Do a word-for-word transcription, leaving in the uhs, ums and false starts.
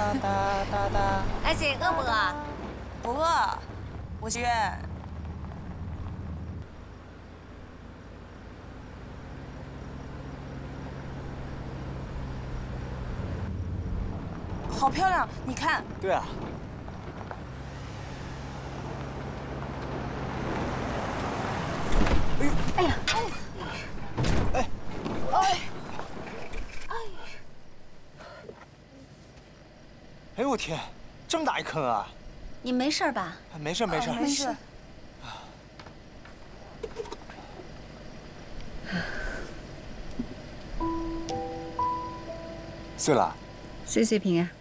哒哒哒哒。 阿姐饿不饿？ 不饿，我许愿。好漂亮，你看。 对啊。哎呦！哎呀！哎！哎！哎！哎呦我天，这么大一坑啊！ 你没事吧？ 没事没事没事。 碎了。 岁岁平安。